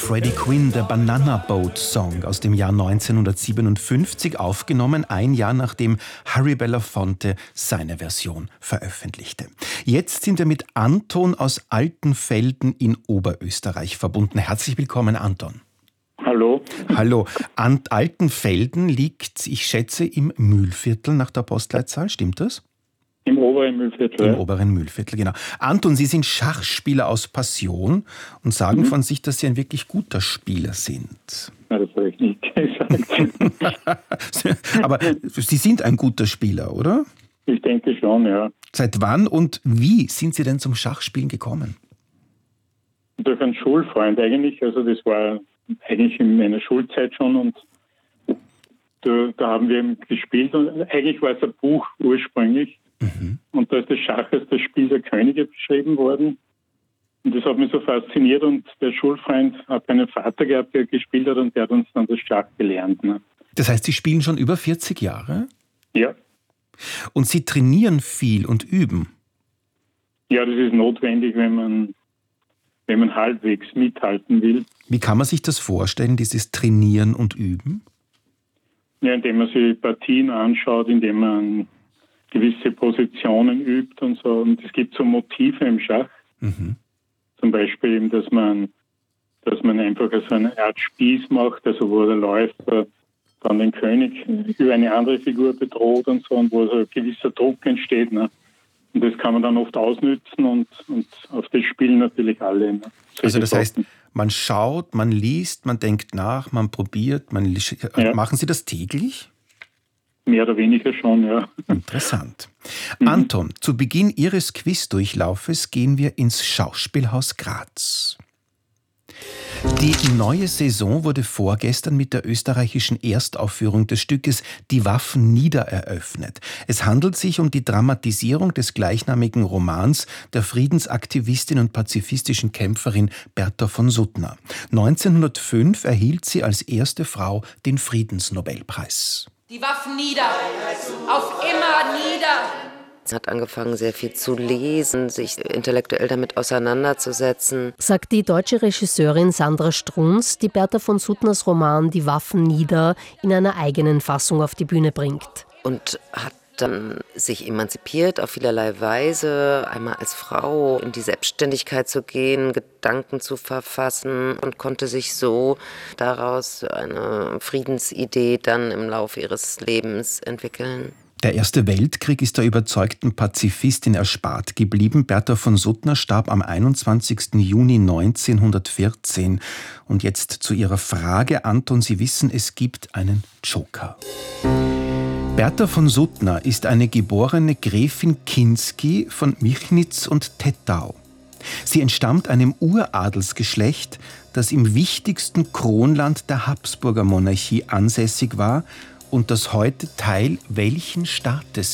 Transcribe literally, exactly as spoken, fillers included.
Freddie Quinn, der Banana Boat Song aus dem Jahr neunzehnhundertsiebenundfünfzig, aufgenommen, ein Jahr nachdem Harry Belafonte seine Version veröffentlichte. Jetzt sind wir mit Anton aus Altenfelden in Oberösterreich verbunden. Herzlich willkommen, Anton. Hallo. Hallo. An Altenfelden liegt, ich schätze, im Mühlviertel nach der Postleitzahl, stimmt das? Im oberen Mühlviertel. Im oberen Mühlviertel, genau. Anton, Sie sind Schachspieler aus Passion und sagen mhm. von sich, dass Sie ein wirklich guter Spieler sind. Na, das habe ich nicht gesagt. Aber Sie sind ein guter Spieler, oder? Ich denke schon, ja. Seit wann und wie sind Sie denn zum Schachspielen gekommen? Durch einen Schulfreund eigentlich. Also das war eigentlich in meiner Schulzeit schon und da, da haben wir gespielt. Und eigentlich war es ein Buch ursprünglich. Mhm. Und da ist das Schach als das Spiel der Könige beschrieben worden. Und das hat mich so fasziniert. Und der Schulfreund hat einen Vater gehabt, der gespielt hat und der hat uns dann das Schach gelernt. Ne? Das heißt, Sie spielen schon über vierzig Jahre? Ja. Und Sie trainieren viel und üben? Ja, das ist notwendig, wenn man, wenn man halbwegs mithalten will. Wie kann man sich das vorstellen, dieses Trainieren und Üben? Ja, indem man sich Partien anschaut, indem man gewisse Positionen übt und so. Und es gibt so Motive im Schach. Mhm. Zum Beispiel eben, dass man, dass man einfach so eine Art Spieß macht, also wo der Läufer dann den König über eine andere Figur bedroht und so, und wo so ein gewisser Druck entsteht. Ne? Und das kann man dann oft ausnützen und, und auf das spielen natürlich alle. Ne? Also das heißt, man schaut, man liest, man denkt nach, man probiert, man ja. Machen Sie das täglich? Mehr oder weniger schon, ja. Interessant. Mhm. Anton, zu Beginn Ihres Quizdurchlaufes gehen wir ins Schauspielhaus Graz. Die neue Saison wurde vorgestern mit der österreichischen Erstaufführung des Stückes Die Waffen nieder eröffnet. Es handelt sich um die Dramatisierung des gleichnamigen Romans der Friedensaktivistin und pazifistischen Kämpferin Bertha von Suttner. neunzehnhundertfünf erhielt sie als erste Frau den Friedensnobelpreis. Die Waffen nieder, auf immer nieder. Sie hat angefangen, sehr viel zu lesen, sich intellektuell damit auseinanderzusetzen, sagt die deutsche Regisseurin Sandra Strunz, die Bertha von Suttners Roman Die Waffen nieder in einer eigenen Fassung auf die Bühne bringt. Und hat dann sich emanzipiert auf vielerlei Weise, einmal als Frau in die Selbstständigkeit zu gehen, Gedanken zu verfassen und konnte sich so daraus eine Friedensidee dann im Laufe ihres Lebens entwickeln. Der Erste Weltkrieg ist der überzeugten Pazifistin erspart geblieben. Bertha von Suttner starb am einundzwanzigsten Juni neunzehnhundertvierzehn. Und jetzt zu Ihrer Frage, Anton, Sie wissen, es gibt einen Joker. Bertha von Suttner ist eine geborene Gräfin Kinsky von Michnitz und Tettau. Sie entstammt einem Uradelsgeschlecht, das im wichtigsten Kronland der Habsburger Monarchie ansässig war und das heute Teil welchen Staates